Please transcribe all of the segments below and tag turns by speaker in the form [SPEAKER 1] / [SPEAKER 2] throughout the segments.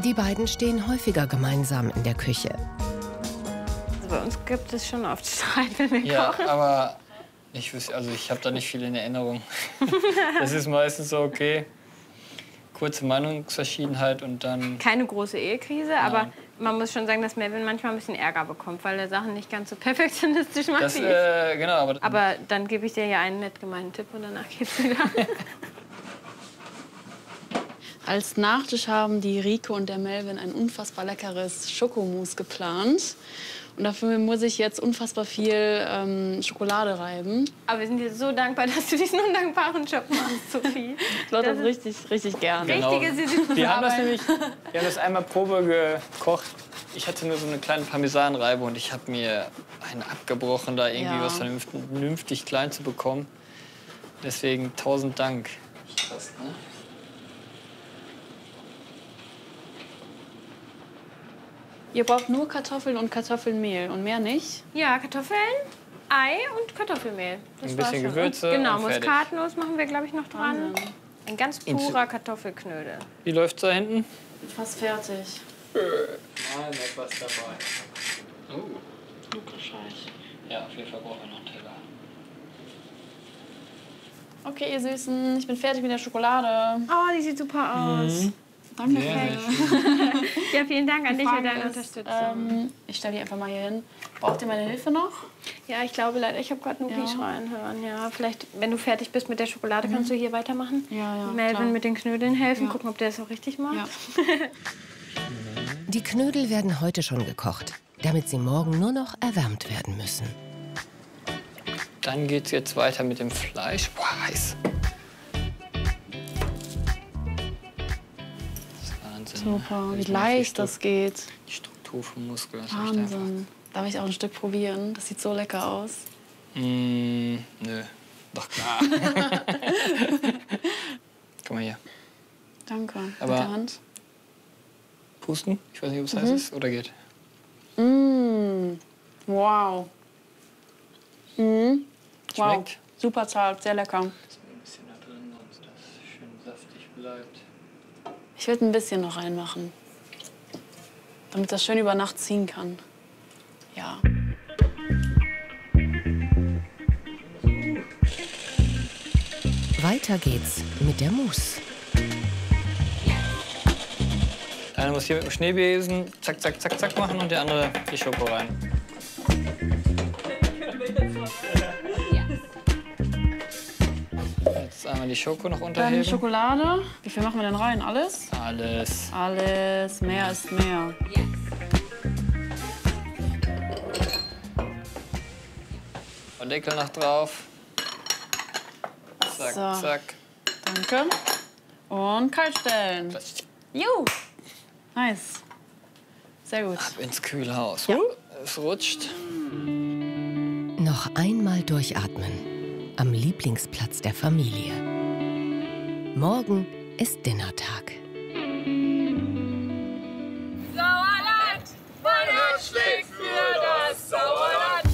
[SPEAKER 1] Die beiden stehen häufiger gemeinsam in der Küche.
[SPEAKER 2] Also bei uns gibt es schon oft Streit, wenn wir kochen.
[SPEAKER 3] Ja, aber ich habe da nicht viel in Erinnerung. Das ist meistens so, okay, kurze Meinungsverschiedenheit und dann...
[SPEAKER 2] Keine große Ehekrise, aber man muss schon sagen, dass Melvin manchmal ein bisschen Ärger bekommt, weil er Sachen nicht ganz so perfektionistisch macht wie ich.
[SPEAKER 3] Genau,
[SPEAKER 2] aber dann gebe ich dir ja einen nett gemeinten Tipp und danach geht's wieder.
[SPEAKER 4] Als Nachtisch haben die Rico und der Melvin ein unfassbar leckeres Schokomousse geplant. Und dafür muss ich jetzt unfassbar viel Schokolade reiben.
[SPEAKER 2] Aber wir sind dir so dankbar, dass du diesen undankbaren Job machst, Sophie.
[SPEAKER 4] Ich glaube das richtig, richtig gerne.
[SPEAKER 3] Genau. Wir haben
[SPEAKER 2] Arbeit.
[SPEAKER 3] Wir haben das einmal Probe gekocht. Ich hatte nur so eine kleine Parmesanreibe und ich habe mir einen abgebrochen, da irgendwie was vernünftig klein zu bekommen. Deswegen 1000 Dank. Krass, ne?
[SPEAKER 4] Ihr braucht nur Kartoffeln und Kartoffelmehl und mehr nicht?
[SPEAKER 2] Ja, Kartoffeln, Ei und Kartoffelmehl. Das
[SPEAKER 3] ein bisschen
[SPEAKER 2] war's schon.
[SPEAKER 3] Gewürze
[SPEAKER 2] Genau,
[SPEAKER 3] und fertig.
[SPEAKER 2] Muskatnuss machen wir, glaube ich, noch dran.
[SPEAKER 4] Wahnsinn.
[SPEAKER 2] Ein ganz purer Kartoffelknödel.
[SPEAKER 3] Wie läuft's da hinten?
[SPEAKER 4] Fast fertig.
[SPEAKER 3] Nein, etwas dabei. Oh.
[SPEAKER 4] Scheiße.
[SPEAKER 3] Ja, auf jeden Fall brauchen wir noch einen Teller.
[SPEAKER 4] Okay, ihr Süßen, ich bin fertig mit der Schokolade.
[SPEAKER 2] Oh, die sieht super aus.
[SPEAKER 4] Danke.
[SPEAKER 2] Ja, vielen Dank an dich für deine Unterstützung.
[SPEAKER 4] Ich stelle die einfach mal hier hin. Braucht ihr meine Hilfe noch?
[SPEAKER 2] Ja, ich glaube leider, ich habe gerade Nuki schreien hören. Ja, vielleicht, wenn du fertig bist mit der Schokolade, kannst du hier weitermachen.
[SPEAKER 4] Ja,
[SPEAKER 2] Melvin
[SPEAKER 4] klar.
[SPEAKER 2] mit den Knödeln helfen, gucken, ob der es auch richtig macht.
[SPEAKER 4] Ja.
[SPEAKER 1] Die Knödel werden heute schon gekocht, damit sie morgen nur noch erwärmt werden müssen.
[SPEAKER 3] Dann geht's jetzt weiter mit dem Fleisch. Boah, heiß.
[SPEAKER 4] Super, wie leicht das geht.
[SPEAKER 3] Die Struktur vom Muskel. Das
[SPEAKER 4] Wahnsinn. Darf ich auch ein Stück probieren? Das sieht so lecker aus.
[SPEAKER 3] Nö. Doch klar. Guck mal hier.
[SPEAKER 4] Danke.
[SPEAKER 3] Aber
[SPEAKER 4] mit der Hand.
[SPEAKER 3] Pusten? Ich weiß nicht, ob es heiß ist oder geht.
[SPEAKER 4] Wow. Wow.
[SPEAKER 3] Schmeckt?
[SPEAKER 4] Super zart, sehr lecker.
[SPEAKER 3] Ein bisschen da drin, damit das schön saftig bleibt.
[SPEAKER 4] Ich würde ein bisschen noch reinmachen, damit das schön über Nacht ziehen kann. Ja.
[SPEAKER 1] Weiter geht's mit der Mousse.
[SPEAKER 3] Der eine muss hier mit dem Schneebesen zack, zack, zack, zack machen und der andere die Schoko rein. Jetzt einmal die Schoko noch unterheben.
[SPEAKER 4] Dann Schokolade. Wie viel machen wir denn rein? Alles?
[SPEAKER 3] Alles.
[SPEAKER 4] Alles. Mehr ist mehr.
[SPEAKER 3] Und Deckel noch drauf. Zack,
[SPEAKER 4] So.
[SPEAKER 3] zack.
[SPEAKER 4] Danke. Und kalt stellen. Juhu. Nice. Sehr gut.
[SPEAKER 3] Ab ins Kühlhaus.
[SPEAKER 4] Ja.
[SPEAKER 3] Es rutscht.
[SPEAKER 1] Noch einmal durchatmen. Am Lieblingsplatz der Familie. Morgen ist Dinnertag.
[SPEAKER 5] Sauerland, mein Herz schlägt für das Sauerland.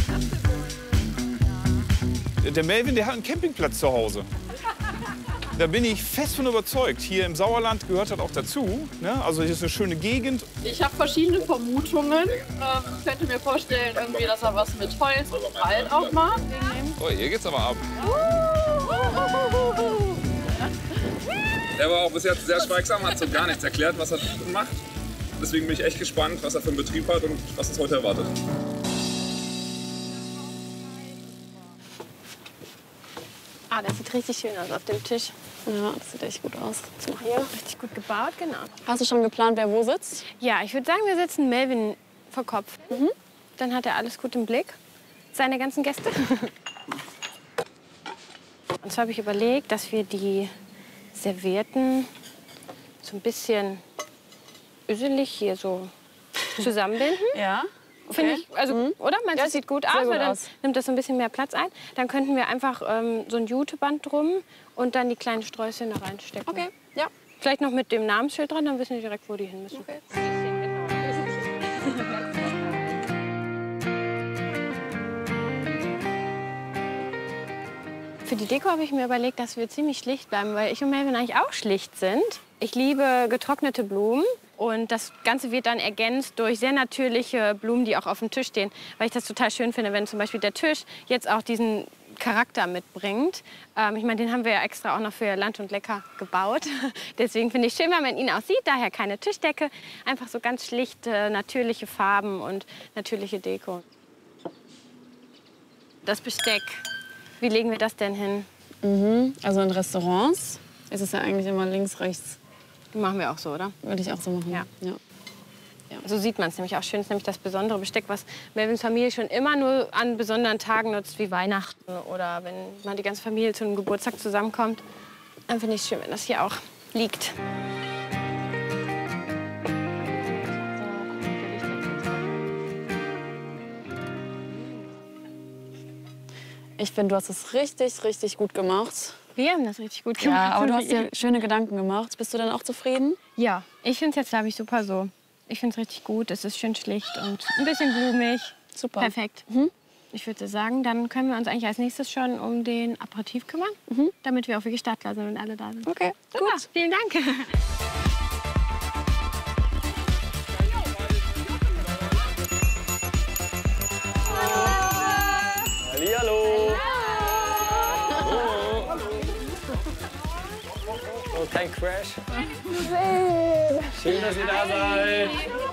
[SPEAKER 6] Der Melvin, der hat einen Campingplatz zu Hause. Da bin ich fest von überzeugt. Hier im Sauerland gehört das auch dazu. Ne? Also hier ist eine schöne Gegend.
[SPEAKER 7] Ich habe verschiedene Vermutungen. Ich könnte mir vorstellen, irgendwie, dass er was mit Holz und Wald auch macht.
[SPEAKER 6] Oh, hier geht's aber ab.
[SPEAKER 8] Er war auch bis jetzt sehr schweigsam, hat so gar nichts erklärt, was er macht. Deswegen bin ich echt gespannt, was er für einen Betrieb hat und was uns heute erwartet.
[SPEAKER 2] Ah, das sieht richtig schön aus auf dem Tisch.
[SPEAKER 4] Ja, das sieht echt gut aus.
[SPEAKER 2] Hier, richtig gut gebaut, genau.
[SPEAKER 4] Hast du schon geplant, wer wo sitzt?
[SPEAKER 2] Ja, ich würde sagen, wir setzen Melvin vor Kopf. Dann hat er alles gut im Blick. Seine ganzen Gäste. Und zwar habe ich überlegt, dass wir die Servietten so ein bisschen üselig hier so zusammenbinden.
[SPEAKER 4] Ja.
[SPEAKER 2] Finde ich, also, oder? Meinst du, das sieht gut aus?
[SPEAKER 4] gut
[SPEAKER 2] Weil dann
[SPEAKER 4] aus.
[SPEAKER 2] nimmt das so ein bisschen mehr Platz ein. Dann könnten wir einfach so ein Juteband drum und dann die kleinen Sträußchen da reinstecken.
[SPEAKER 4] Okay, ja.
[SPEAKER 2] Vielleicht noch mit dem Namensschild dran, dann wissen wir direkt, wo die hin müssen.
[SPEAKER 4] Okay.
[SPEAKER 2] Für die Deko habe ich mir überlegt, dass wir ziemlich schlicht bleiben, weil ich und Melvin eigentlich auch schlicht sind. Ich liebe getrocknete Blumen. Und das Ganze wird dann ergänzt durch sehr natürliche Blumen, die auch auf dem Tisch stehen. Weil ich das total schön finde, wenn zum Beispiel der Tisch jetzt auch diesen Charakter mitbringt. Ich meine, den haben wir ja extra auch noch für Land und Lecker gebaut. Deswegen finde ich schön, wenn man ihn auch sieht. Daher keine Tischdecke. Einfach so ganz schlichte, natürliche Farben und natürliche Deko. Das Besteck, wie legen wir das denn hin?
[SPEAKER 4] Also in Restaurants ist es ja eigentlich immer links, rechts.
[SPEAKER 2] Machen wir auch so, oder?
[SPEAKER 4] Würde ich auch so machen.
[SPEAKER 2] Ja.
[SPEAKER 4] Ja.
[SPEAKER 2] So sieht man es nämlich auch schön. Das ist nämlich das besondere Besteck, was Melvins Familie schon immer nur an besonderen Tagen nutzt, wie Weihnachten oder wenn mal die ganze Familie zu einem Geburtstag zusammenkommt. Dann finde ich es schön, wenn das hier auch liegt.
[SPEAKER 4] Ich finde, du hast es richtig, richtig gut gemacht.
[SPEAKER 2] Wir haben das richtig gut gemacht.
[SPEAKER 4] Ja, aber du hast dir schöne Gedanken gemacht. Bist du dann auch zufrieden?
[SPEAKER 2] Ja, ich finde es jetzt, glaube ich, super so. Ich finde es richtig gut. Es ist schön schlicht und ein bisschen blumig.
[SPEAKER 4] Super.
[SPEAKER 2] Perfekt. Ich würde sagen, dann können wir uns eigentlich als nächstes schon um den Aperitif kümmern, damit wir auch wirklich startklar sind, wenn alle da sind.
[SPEAKER 4] Okay,
[SPEAKER 2] super. Gut. Vielen Dank.
[SPEAKER 3] Hallihallo. Oh, kein Crash. Schön, dass ihr da seid.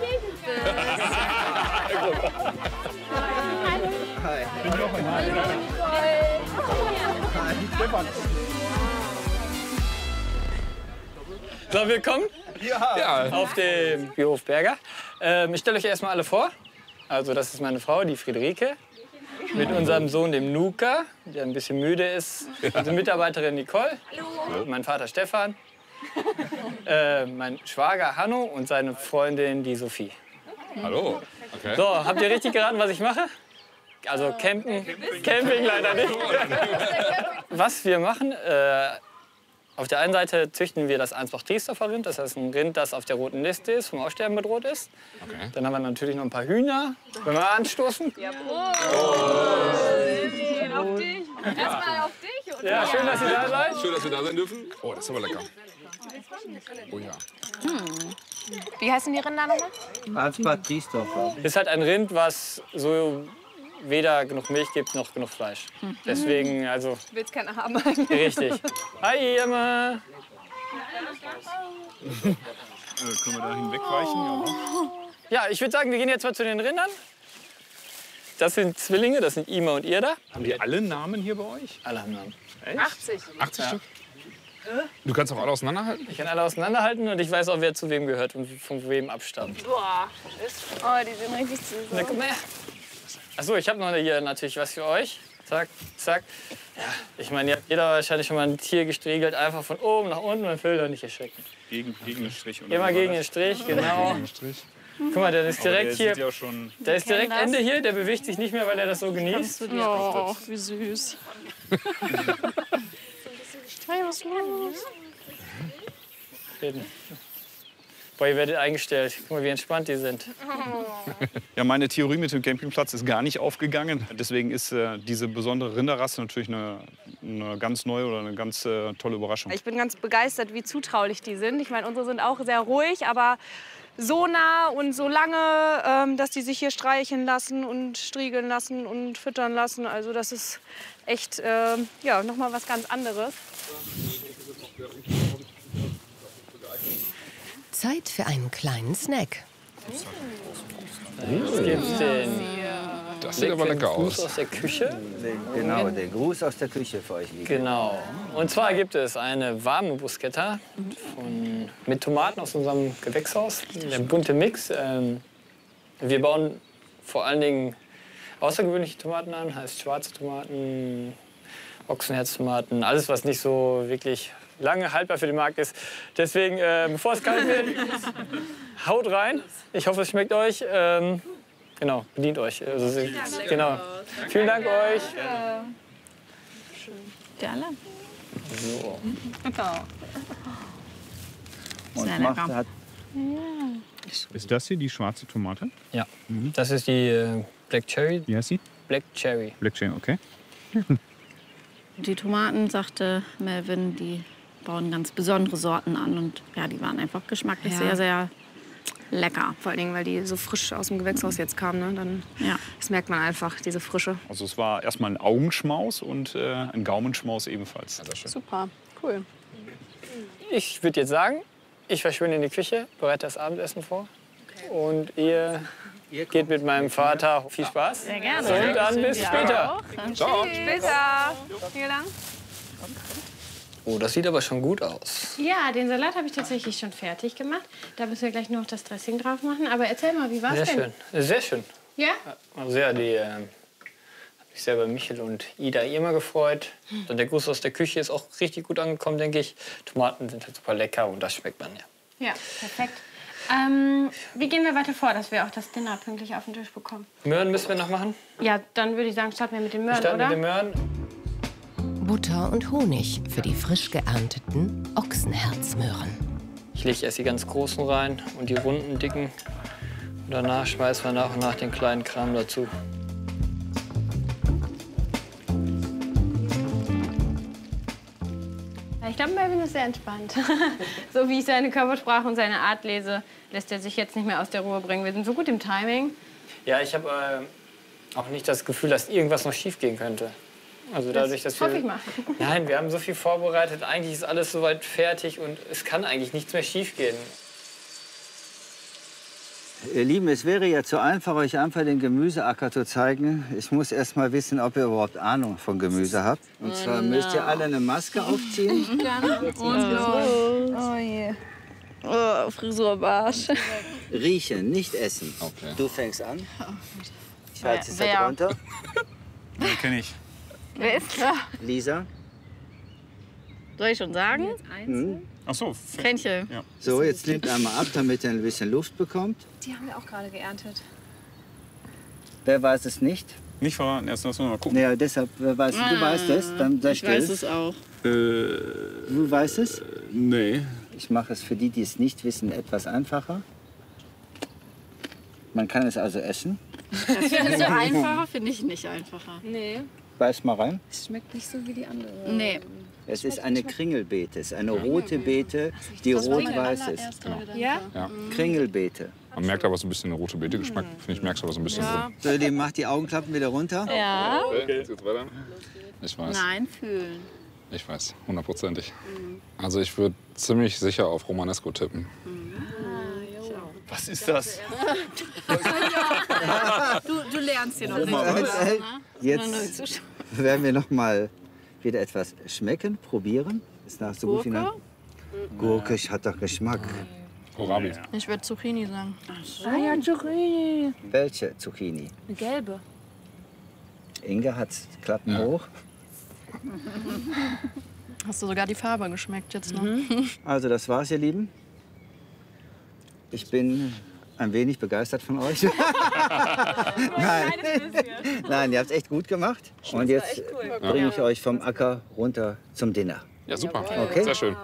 [SPEAKER 3] So, willkommen auf dem Biohof Berger. Ich stelle euch erstmal alle vor. Also das ist meine Frau, die Friederike, mit unserem Sohn, dem Nuka, der ein bisschen müde ist. Unsere Mitarbeiterin Nicole. Hallo. Mein Vater Stefan. Mein Schwager Hanno und seine Freundin, die Sophie.
[SPEAKER 8] Hallo. Okay.
[SPEAKER 3] So, habt ihr richtig geraten, was ich mache? Also Camping leider nicht. Was wir machen, auf der einen Seite züchten wir das Ansbach-Triesdorfer Rind, das heißt ein Rind, das auf der roten Liste ist, vom Aussterben bedroht ist. Okay. Dann haben wir natürlich noch ein paar Hühner. Wenn wir anstoßen.
[SPEAKER 5] Ja, auf dich. Erstmal auf dich. Oder?
[SPEAKER 3] Ja, schön, dass ihr da seid.
[SPEAKER 8] Schön, dass wir da sein dürfen. Oh, das ist aber lecker. Oh ja.
[SPEAKER 5] Wie heißen die Rinder nochmal?
[SPEAKER 9] Ansbach-Triesdorfer.
[SPEAKER 3] Das ist halt ein Rind, was so weder genug Milch gibt, noch genug Fleisch. Deswegen, also...
[SPEAKER 5] Willst keiner haben.
[SPEAKER 3] Richtig. Hi, Emma.
[SPEAKER 6] Können wir da hinwegweichen?
[SPEAKER 3] Ja, ich würde sagen, wir gehen jetzt mal zu den Rindern. Das sind Zwillinge, das sind Ima und Irda.
[SPEAKER 6] Haben die alle Namen hier bei euch?
[SPEAKER 3] Alle haben Namen.
[SPEAKER 5] 80.
[SPEAKER 8] 80 Stück? Du kannst auch alle auseinanderhalten?
[SPEAKER 3] Ich kann alle auseinanderhalten und ich weiß auch, wer zu wem gehört und von wem abstammt.
[SPEAKER 5] Boah. Oh, die sind richtig süß.
[SPEAKER 3] Na, komm her. Achso, ich habe noch hier natürlich was für euch. Zack, zack. Ja, ich meine, ihr habt jeder wahrscheinlich schon mal ein Tier gestriegelt, einfach von oben nach unten, man will doch nicht erschrecken.
[SPEAKER 6] Gegen den Strich. Oder
[SPEAKER 3] Immer gegen den Strich, genau. Guck mal, der ist direkt hier.
[SPEAKER 6] Ja schon
[SPEAKER 3] Der ist direkt Ende hier, der bewegt sich nicht mehr, weil er das so genießt.
[SPEAKER 4] Oh, wie süß. Hey, was ist los?
[SPEAKER 3] Boah, ihr werdet eingestellt. Guck mal, wie entspannt die sind.
[SPEAKER 6] Ja, meine Theorie mit dem Campingplatz ist gar nicht aufgegangen. Deswegen ist diese besondere Rinderrasse natürlich eine ganz neue oder eine ganz tolle Überraschung.
[SPEAKER 10] Ich bin ganz begeistert, wie zutraulich die sind. Ich meine, unsere sind auch sehr ruhig, aber so nah und so lange, dass die sich hier streicheln lassen und striegeln lassen und füttern lassen. Also das ist echt ja, noch mal was ganz anderes.
[SPEAKER 1] Zeit für einen kleinen Snack.
[SPEAKER 3] Was gibt's denn?
[SPEAKER 8] Das sieht aber lecker
[SPEAKER 3] Gruß
[SPEAKER 8] aus.
[SPEAKER 3] aus der Küche.
[SPEAKER 9] Genau, der Gruß aus der Küche für euch liegt.
[SPEAKER 3] Genau. Und zwar gibt es eine warme Bruschetta mit Tomaten aus unserem Gewächshaus. Der bunte Mix. Wir bauen vor allen Dingen außergewöhnliche Tomaten an, heißt schwarze Tomaten, Ochsenherztomaten, alles was nicht so wirklich lange haltbar für den Markt ist. Deswegen, bevor es kalt wird, haut rein. Ich hoffe, es schmeckt euch. Genau, bedient euch. Also, genau. Vielen Dank euch.
[SPEAKER 10] Gerne.
[SPEAKER 3] So.
[SPEAKER 9] Und macht, hat
[SPEAKER 6] Ist das hier die schwarze Tomate?
[SPEAKER 3] Ja, das ist die Black Cherry.
[SPEAKER 6] Wie heißt sie?
[SPEAKER 3] Black Cherry.
[SPEAKER 6] Black Cherry, okay.
[SPEAKER 4] Die Tomaten, sagte Melvin, die bauen ganz besondere Sorten an. Und ja, die waren einfach geschmacklich sehr, sehr
[SPEAKER 10] lecker. Vor allen Dingen, weil die so frisch aus dem Gewächshaus jetzt kamen. Ne? Dann, das merkt man einfach, diese Frische.
[SPEAKER 6] Also es war erstmal ein Augenschmaus und ein Gaumenschmaus ebenfalls.
[SPEAKER 7] Super, cool.
[SPEAKER 3] Ich würde jetzt sagen, ich verschwinde in die Küche, bereite das Abendessen vor. Und ihr geht mit meinem Vater. Viel Spaß.
[SPEAKER 2] Sehr gerne.
[SPEAKER 3] Und dann bis später.
[SPEAKER 2] Ciao. Später. Vielen Dank.
[SPEAKER 3] Oh, das sieht aber schon gut aus.
[SPEAKER 2] Ja, den Salat habe ich tatsächlich schon fertig gemacht. Da müssen wir gleich noch das Dressing drauf machen. Aber erzähl mal, wie war's
[SPEAKER 3] Sehr
[SPEAKER 2] denn?
[SPEAKER 3] schön. Sehr schön.
[SPEAKER 2] Ja?
[SPEAKER 3] Also ja, die habe mich sehr bei Michel und Ida immer gefreut. Und der Gruß aus der Küche ist auch richtig gut angekommen, denke ich. Tomaten sind halt super lecker und das schmeckt man ja.
[SPEAKER 2] Ja, perfekt. Wie gehen wir weiter vor, dass wir auch das Dinner pünktlich auf den Tisch bekommen?
[SPEAKER 3] Möhren müssen wir noch machen.
[SPEAKER 2] Ja, dann würde ich sagen, starten wir mit den Möhren,
[SPEAKER 3] Starten
[SPEAKER 2] oder?
[SPEAKER 3] mit den Möhren.
[SPEAKER 1] Butter und Honig für die frisch geernteten Ochsenherzmöhren.
[SPEAKER 3] Ich lege erst die ganz großen rein und die runden, dicken. Und danach schmeißen wir nach und nach den kleinen Kram dazu.
[SPEAKER 2] Ich glaube, Melvin ist sehr entspannt. So wie ich seine Körpersprache und seine Art lese, lässt er sich jetzt nicht mehr aus der Ruhe bringen. Wir sind so gut im Timing.
[SPEAKER 3] Ja, ich habe auch nicht das Gefühl, dass irgendwas noch schief gehen könnte. Also dadurch, dass
[SPEAKER 2] hoffe ich mal.
[SPEAKER 3] Nein, wir haben so viel vorbereitet. Eigentlich ist alles soweit fertig und es kann eigentlich nichts mehr schief gehen.
[SPEAKER 9] Ihr Lieben, es wäre ja zu einfach, euch einfach den Gemüseacker zu zeigen. Ich muss erst mal wissen, ob ihr überhaupt Ahnung von Gemüse habt. Und zwar müsst ihr alle eine Maske aufziehen.
[SPEAKER 5] Oh je. Oh, Frisurbarsch.
[SPEAKER 9] Riechen, nicht essen.
[SPEAKER 6] Okay.
[SPEAKER 9] Du fängst an. Ich halte es halt runter.
[SPEAKER 6] Den kenne ich.
[SPEAKER 5] Wer ist da?
[SPEAKER 9] Lisa.
[SPEAKER 5] Soll ich schon sagen?
[SPEAKER 6] Ach so.
[SPEAKER 5] Fenchel.
[SPEAKER 6] Ja.
[SPEAKER 9] So, jetzt nehmt einmal ab, damit ihr ein bisschen Luft bekommt.
[SPEAKER 5] Die haben wir auch gerade geerntet.
[SPEAKER 9] Wer weiß es nicht?
[SPEAKER 6] Nicht verraten, erst lass uns mal gucken.
[SPEAKER 9] Naja, deshalb, wer weiß, du weißt es, dann sei still.
[SPEAKER 5] Ich weiß es auch.
[SPEAKER 9] Du weißt es?
[SPEAKER 6] Nee.
[SPEAKER 9] Ich mache es für die, die es nicht wissen, etwas einfacher. Man kann es also essen.
[SPEAKER 5] Das findest du einfacher? Finde ich nicht einfacher.
[SPEAKER 10] Nee,
[SPEAKER 9] Beiß mal rein.
[SPEAKER 10] es schmeckt nicht so wie die andere.
[SPEAKER 5] Nee.
[SPEAKER 9] Es ist eine Kringelbeete. Es ist eine rote Beete, die rot-weiß ist.
[SPEAKER 10] Ja?
[SPEAKER 6] Ja.
[SPEAKER 9] Kringelbeete.
[SPEAKER 6] Man merkt aber so ein bisschen eine rote Beete geschmeckt. Finde ich, merkst aber so ein bisschen drin.
[SPEAKER 9] So, die macht die Augenklappen wieder runter.
[SPEAKER 5] Ja.
[SPEAKER 6] Okay, jetzt weiter. Ich weiß.
[SPEAKER 5] Nein, fühlen.
[SPEAKER 6] Ich weiß, hundertprozentig. Also ich würde ziemlich sicher auf Romanesco tippen. Was ist das?
[SPEAKER 5] Du lernst hier noch nicht.
[SPEAKER 9] Jetzt werden wir noch mal wieder etwas schmecken, probieren. Ist nach so gut wie nach Gurke hat doch Geschmack.
[SPEAKER 6] Kohlrabi.
[SPEAKER 5] Ich würde Zucchini sagen.
[SPEAKER 10] Ah ja, Zucchini.
[SPEAKER 9] Welche Zucchini?
[SPEAKER 10] Eine gelbe.
[SPEAKER 9] Inge hat Klappen hoch.
[SPEAKER 4] Hast du sogar die Farbe geschmeckt jetzt noch? Mhm.
[SPEAKER 9] Also das war's, ihr Lieben. Ich bin ein wenig begeistert von euch. Nein, ihr habt es echt gut gemacht. Und jetzt bringe ich euch vom Acker runter zum Dinner.
[SPEAKER 6] Ja, super.
[SPEAKER 9] Okay.
[SPEAKER 6] Sehr schön.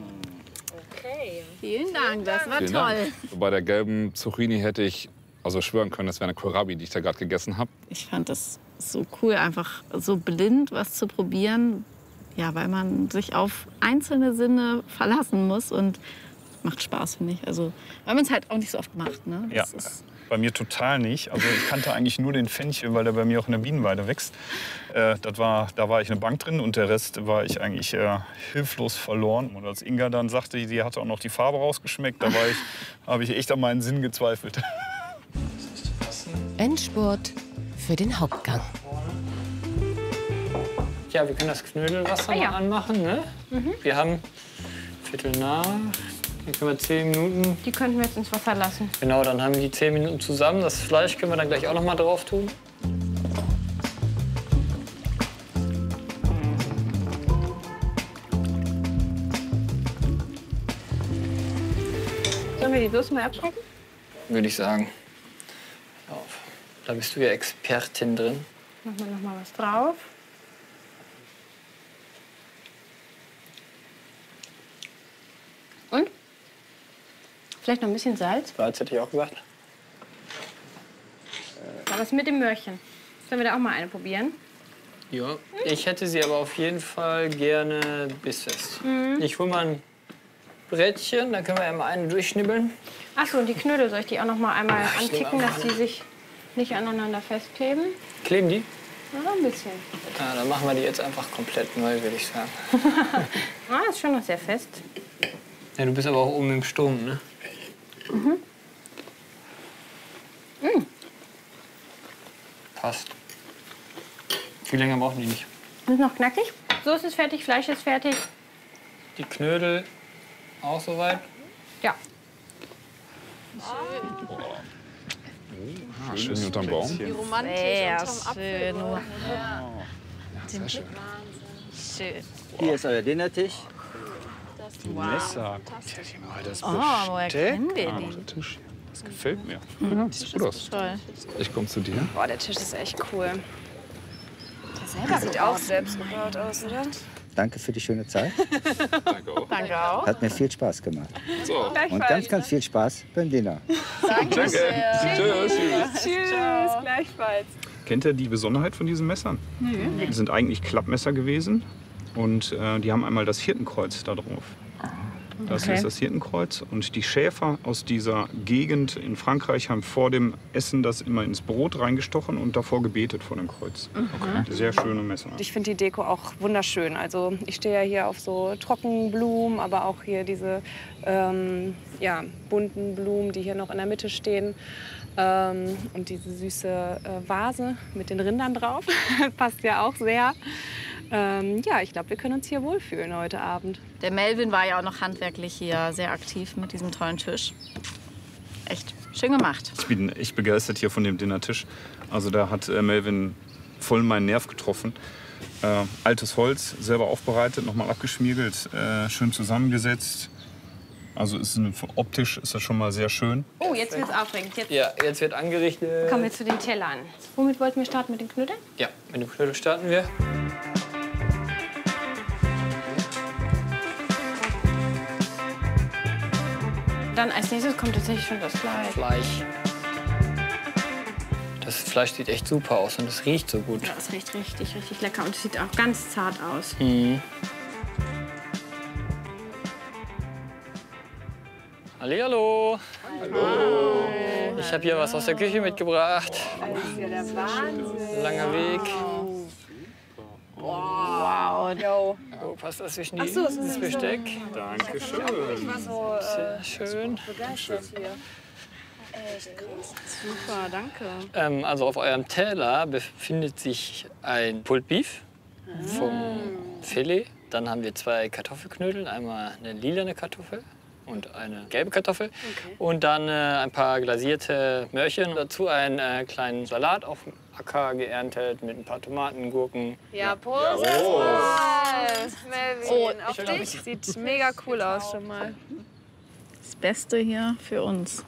[SPEAKER 5] Vielen Dank, das war
[SPEAKER 6] Vielen
[SPEAKER 5] toll.
[SPEAKER 6] Dank. Bei der gelben Zucchini hätte ich also schwören können, das wäre eine Kohlrabi, die ich da gerade gegessen habe.
[SPEAKER 5] Ich fand das so cool, einfach so blind was zu probieren. Ja, weil man sich auf einzelne Sinne verlassen muss und macht Spaß, finde ich. Also, weil man es halt auch nicht so oft macht. Ne?
[SPEAKER 6] Ja, bei mir total nicht. Also ich kannte eigentlich nur den Fenchel, weil der bei mir auch in der Bienenweide wächst. Da war ich eine Bank drin und der Rest war ich eigentlich hilflos verloren. Und als Inga dann sagte, sie hatte auch noch die Farbe rausgeschmeckt, habe ich echt an meinen Sinn gezweifelt.
[SPEAKER 1] Endspurt für den Hauptgang.
[SPEAKER 3] Ja, wir können das Knödelwasser mal anmachen. Ne? Wir haben Viertel nach. Dann können wir 10 Minuten.
[SPEAKER 2] Die könnten wir jetzt ins Wasser lassen.
[SPEAKER 3] Genau, dann haben wir die 10 Minuten zusammen. Das Fleisch können wir dann gleich auch noch mal drauf tun.
[SPEAKER 2] Sollen wir die Soße mal abschmecken?
[SPEAKER 3] Würde ich sagen. Auf. Da bist du ja Expertin drin.
[SPEAKER 2] Machen wir noch mal was drauf. Und? Vielleicht noch ein bisschen Salz.
[SPEAKER 3] Salz hätte ich auch gesagt.
[SPEAKER 2] Aber es mit dem Möhrchen. Sollen wir da auch mal eine probieren?
[SPEAKER 3] Ja, ich hätte sie aber auf jeden Fall gerne bissfest. Ich hole mal ein Brätchen. Da können wir einmal eine durchschnibbeln.
[SPEAKER 2] Achso, und die Knödel, soll ich die auch noch mal einmal anticken, dass die sich nicht aneinander festkleben?
[SPEAKER 3] Kleben die?
[SPEAKER 2] Ja, ein bisschen.
[SPEAKER 3] Ja, dann machen wir die jetzt einfach komplett neu, würde ich sagen.
[SPEAKER 2] Ist schon noch sehr fest.
[SPEAKER 3] Ja, du bist aber auch oben im Sturm, ne? Passt. Viel länger brauchen die nicht.
[SPEAKER 2] Ist noch knackig. Soße ist fertig, Fleisch ist fertig.
[SPEAKER 3] Die Knödel auch soweit?
[SPEAKER 2] Ja.
[SPEAKER 8] Schön unterm Baum.
[SPEAKER 5] Sehr schön.
[SPEAKER 8] Sehr schön.
[SPEAKER 5] Schön.
[SPEAKER 9] Hier ist euer Dinnertisch.
[SPEAKER 6] Messer. Guckt ja hier mal das
[SPEAKER 5] woher kennen wir die?
[SPEAKER 8] Der Tisch hier. Das gefällt mir. Ja, sieht gut aus.
[SPEAKER 5] Toll.
[SPEAKER 8] Ich komme zu dir.
[SPEAKER 10] Boah, der Tisch ist echt cool. Der sieht auch selbst gebaut aus, oder?
[SPEAKER 9] Danke für die schöne Zeit.
[SPEAKER 8] Danke auch.
[SPEAKER 5] Danke auch.
[SPEAKER 9] Hat mir viel Spaß gemacht.
[SPEAKER 8] So.
[SPEAKER 9] Und ganz, ganz viel Spaß beim Dinner.
[SPEAKER 8] Danke. Tschüss.
[SPEAKER 10] Tschüss, gleichfalls.
[SPEAKER 6] Kennt ihr die Besonderheit von diesen Messern? Die sind eigentlich Klappmesser gewesen und die haben einmal das Hirtenkreuz da drauf. Das ist das Hirtenkreuz. Und die Schäfer aus dieser Gegend in Frankreich haben vor dem Essen das immer ins Brot reingestochen und davor gebetet vor dem Kreuz. Sehr schöne Messer.
[SPEAKER 10] Ich finde die Deko auch wunderschön. Also ich stehe ja hier auf so Trockenblumen, aber auch hier diese bunten Blumen, die hier noch in der Mitte stehen. Und diese süße Vase mit den Rindern drauf. Passt ja auch sehr. Ich glaube, wir können uns hier wohlfühlen heute Abend.
[SPEAKER 5] Der Melvin war ja auch noch handwerklich hier sehr aktiv mit diesem tollen Tisch. Echt schön gemacht.
[SPEAKER 6] Ich bin echt begeistert hier von dem Dinnertisch. Also da hat Melvin voll meinen Nerv getroffen. Altes Holz, selber aufbereitet, nochmal abgeschmiegelt, schön zusammengesetzt. Also optisch ist das schon mal sehr schön.
[SPEAKER 2] Oh, jetzt wird's aufregend.
[SPEAKER 3] Jetzt wird angerichtet.
[SPEAKER 2] Kommen wir zu den Tellern. Womit wollten wir starten? Mit den Knödeln?
[SPEAKER 3] Ja, mit dem Knödel starten wir.
[SPEAKER 2] Dann als nächstes kommt tatsächlich schon das Fleisch.
[SPEAKER 3] Das Fleisch sieht echt super aus und es riecht so gut.
[SPEAKER 2] Ja, es riecht richtig, richtig lecker und es sieht auch ganz zart aus.
[SPEAKER 3] Hallihallo. Hallo. Ich habe hier was aus der Küche mitgebracht.
[SPEAKER 10] Das ist ja der Wahnsinn.
[SPEAKER 3] Langer Weg.
[SPEAKER 10] Wow. Yo.
[SPEAKER 3] Oh, passt das zwischen
[SPEAKER 10] Ach so,
[SPEAKER 3] das Besteck?
[SPEAKER 6] Dankeschön.
[SPEAKER 10] Ich war so
[SPEAKER 3] Sehr schön.
[SPEAKER 10] begeistert hier. Echt krass. Super, danke.
[SPEAKER 3] Also auf eurem Teller befindet sich ein Pulled Beef vom Filet. Dann haben wir 2 Kartoffelknödel, einmal eine lilane Kartoffel und eine gelbe Kartoffel. Okay. Und dann ein paar glasierte Möhrchen. Dazu einen kleinen Salat auf dem Acker geerntet mit ein paar Tomaten, Gurken.
[SPEAKER 10] Ja, Prost. Prost. Melvin, auf dich. Sieht mega cool aus schon mal.
[SPEAKER 5] Das Beste hier für uns.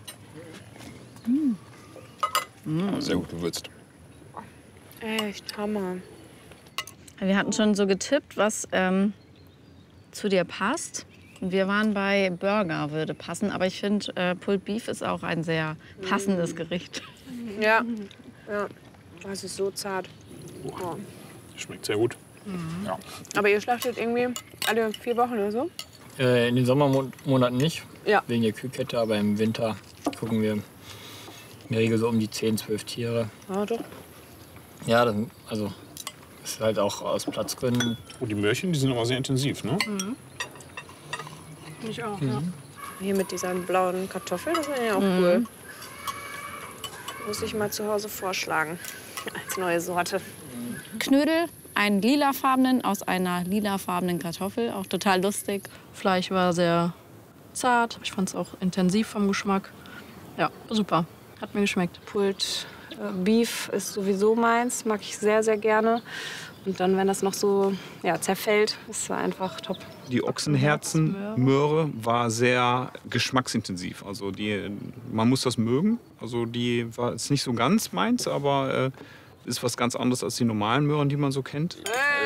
[SPEAKER 8] Sehr gut gewürzt.
[SPEAKER 10] Echt Hammer.
[SPEAKER 5] Wir hatten schon so getippt, was zu dir passt. Wir waren bei Burger, würde passen. Aber ich finde, Pulled Beef ist auch ein sehr passendes Gericht.
[SPEAKER 10] Ja. Das ist so zart. Oh.
[SPEAKER 8] Schmeckt sehr gut. Ja.
[SPEAKER 10] Aber ihr schlachtet irgendwie alle 4 Wochen oder so?
[SPEAKER 3] In den Sommermonaten nicht,
[SPEAKER 10] Ja.
[SPEAKER 3] wegen der Kühlkette. Aber im Winter gucken wir in der Regel so um die 10, 12 Tiere.
[SPEAKER 10] Ah, doch.
[SPEAKER 3] Ja, das ist halt auch aus Platzgründen.
[SPEAKER 8] Oh, die Möhrchen, die sind aber sehr intensiv, ne?
[SPEAKER 10] Ich auch, ja. Hier mit dieser blauen Kartoffel, das wäre ja auch cool. Muss ich mal zu Hause vorschlagen. Als neue Sorte.
[SPEAKER 4] Knödel, einen lilafarbenen aus einer lilafarbenen Kartoffel. Auch total lustig.
[SPEAKER 7] Fleisch war sehr zart. Ich fand es auch intensiv vom Geschmack. Ja, super. Hat mir geschmeckt.
[SPEAKER 10] Pulled Beef ist sowieso meins. Mag ich sehr, sehr gerne. Und dann, wenn das noch so zerfällt, ist es einfach top.
[SPEAKER 6] Die Ochsenherzenmöhre war sehr geschmacksintensiv. Also man muss das mögen. Also die war jetzt nicht so ganz meins, aber ist was ganz anderes als die normalen Möhren, die man so kennt.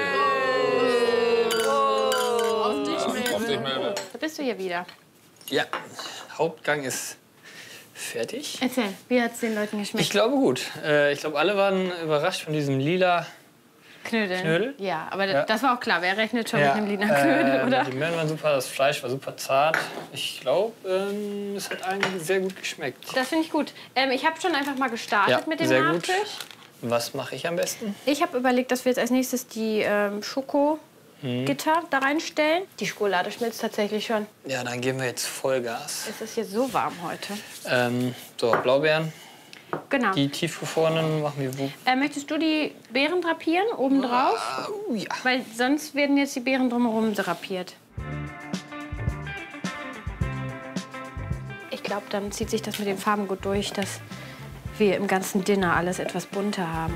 [SPEAKER 10] Auf dich, Melvin.
[SPEAKER 2] Da bist du hier wieder.
[SPEAKER 3] Ja, Hauptgang ist fertig.
[SPEAKER 2] Erzähl, wie hat es den Leuten geschmeckt?
[SPEAKER 3] Ich glaube gut. Ich glaube, alle waren überrascht von diesem lila
[SPEAKER 2] Knödeln.
[SPEAKER 3] Knödel?
[SPEAKER 2] Ja, aber
[SPEAKER 3] Ja.
[SPEAKER 2] das war auch klar. Wer rechnet schon mit einem Liter Knödel, oder?
[SPEAKER 3] Die Möhren waren super, das Fleisch war super zart. Ich glaube, es hat eigentlich sehr gut geschmeckt.
[SPEAKER 2] Das finde ich gut. Ich habe schon einfach mal gestartet
[SPEAKER 3] Ja,
[SPEAKER 2] mit dem
[SPEAKER 3] sehr gut.
[SPEAKER 2] Nachtisch.
[SPEAKER 3] Was mache ich am besten?
[SPEAKER 2] Ich habe überlegt, dass wir jetzt als nächstes die Schokogitter da reinstellen. Die Schokolade schmilzt tatsächlich schon.
[SPEAKER 3] Ja, dann geben wir jetzt Vollgas.
[SPEAKER 2] Es ist jetzt so warm heute.
[SPEAKER 3] So, Blaubeeren.
[SPEAKER 2] Genau.
[SPEAKER 3] Die tiefgefrorenen machen wir wo?
[SPEAKER 2] Möchtest du die Beeren drapieren, obendrauf?
[SPEAKER 3] Ja.
[SPEAKER 2] Weil sonst werden jetzt die Beeren drumherum drapiert. Ich glaube, dann zieht sich das mit den Farben gut durch, dass wir im ganzen Dinner alles etwas bunter haben.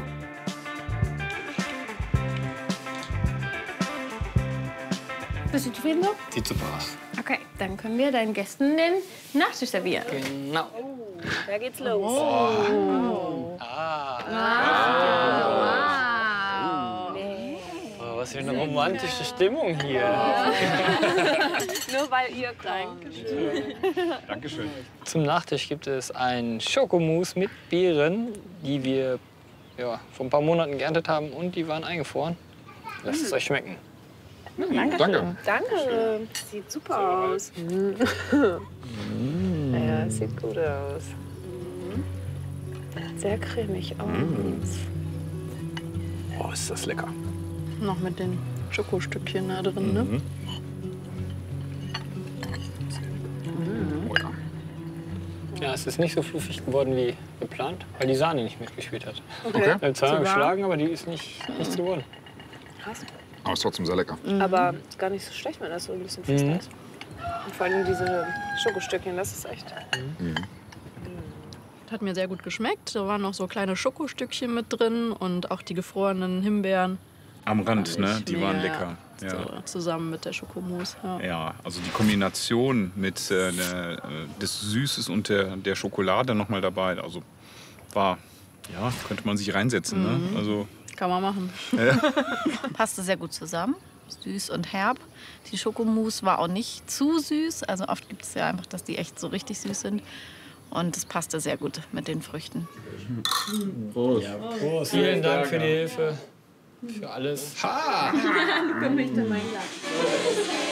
[SPEAKER 2] Bist du zufrieden so?
[SPEAKER 3] Sieht super aus.
[SPEAKER 2] Okay, dann können wir deinen Gästen den Nachtisch servieren.
[SPEAKER 3] Genau.
[SPEAKER 10] Da geht's los.
[SPEAKER 3] Oh, was für eine romantische Stimmung hier.
[SPEAKER 10] Nur weil ihr kommt.
[SPEAKER 6] Dankeschön.
[SPEAKER 3] Zum Nachtisch gibt es ein Schokomousse mit Beeren, die wir vor ein paar Monaten geerntet haben und die waren eingefroren. Lasst es euch schmecken.
[SPEAKER 6] Danke.
[SPEAKER 10] Danke. Sieht super aus. Ja, sieht gut aus. Sehr cremig aus.
[SPEAKER 6] Oh, ist das lecker.
[SPEAKER 4] Noch mit den Schokostückchen da drin, ne?
[SPEAKER 3] Ja, es ist nicht so fluffig geworden wie geplant, weil die Sahne nicht mitgespielt hat.
[SPEAKER 10] Okay.
[SPEAKER 3] Wir haben zwar geschlagen, aber die ist nichts geworden.
[SPEAKER 10] Krass.
[SPEAKER 8] Aber ist trotzdem sehr lecker.
[SPEAKER 10] Aber gar nicht so schlecht, wenn das so ein bisschen fest ist. Und vor allem diese Schokostückchen, das ist echt.
[SPEAKER 4] Hat mir sehr gut geschmeckt. Da waren noch so kleine Schokostückchen mit drin und auch die gefrorenen Himbeeren.
[SPEAKER 6] Am Rand, ne? Die waren
[SPEAKER 4] mega,
[SPEAKER 6] lecker. Ja.
[SPEAKER 4] So, zusammen mit der Schokomousse. Ja.
[SPEAKER 6] Ja, also die Kombination mit des Süßes und der Schokolade noch mal dabei. Also war, ja, könnte man sich reinsetzen. Ne? Also,
[SPEAKER 4] Kann man machen.
[SPEAKER 5] Passte sehr gut zusammen. Süß und herb. Die Schokomousse war auch nicht zu süß. Also oft gibt es ja einfach, dass die echt so richtig süß sind. Und es passte sehr gut mit den Früchten.
[SPEAKER 3] Prost. Vielen Dank für die Hilfe, für alles. Ha!